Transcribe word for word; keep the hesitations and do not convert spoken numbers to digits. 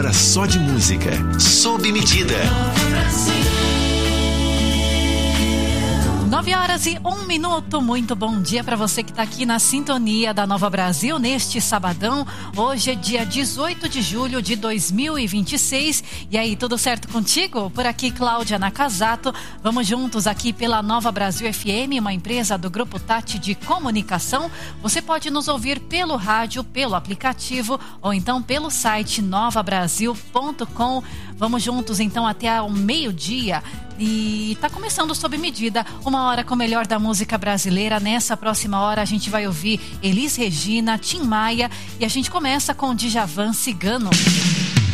hora só de música. Sob medida. Nove horas e um minuto, muito bom dia para você que está aqui na sintonia da Nova Brasil neste sabadão. Hoje é dia dezoito de julho de dois mil e vinte e seis. E aí, tudo certo contigo? Por aqui, Cláudia Nakazato. Vamos juntos aqui pela Nova Brasil F M, uma empresa do Grupo Tati de Comunicação. Você pode nos ouvir pelo rádio, pelo aplicativo ou então pelo site nova brasil ponto com. Vamos juntos então até o meio-dia. E tá começando Sob Medida, uma hora com o melhor da música brasileira. Nessa próxima hora a gente vai ouvir Elis Regina, Tim Maia e a gente começa com Djavan Cigano.